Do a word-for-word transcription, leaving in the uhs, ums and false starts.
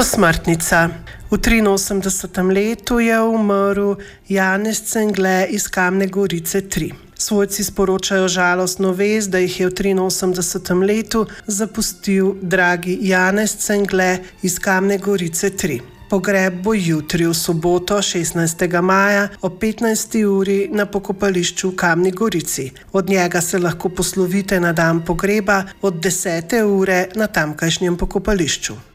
Posmrtnica. V triinosemdesetem letu je umrl Janez Cengle iz Kamne Gorice tri. Svojci sporočajo žalostno vest, da jih je v triinosemdesetem letu zapustil dragi Janez Cengle iz Kamne Gorice tri. Pogreb bo jutri v soboto, šestnajstega maja ob petnajsti uri na pokopališču v Kamni Gorici. Od njega se lahko poslovite na dan pogreba od desete ure na tamkajšnjem pokopališču.